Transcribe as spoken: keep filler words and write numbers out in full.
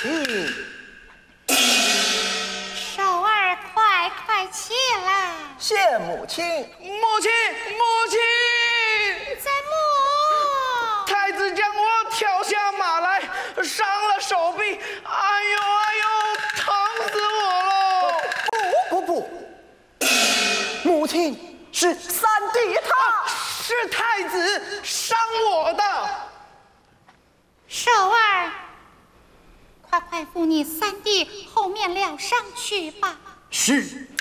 亲。 寿儿，快快起来！ 谢母亲。 母亲，母亲， 在母。 太子将我挑下马来，伤了手臂，哎呦哎呦，疼死我了！ 不不不，母亲是三弟他， 是太子伤我的。 寿儿，快快扶你三弟后面疗伤去吧。 是。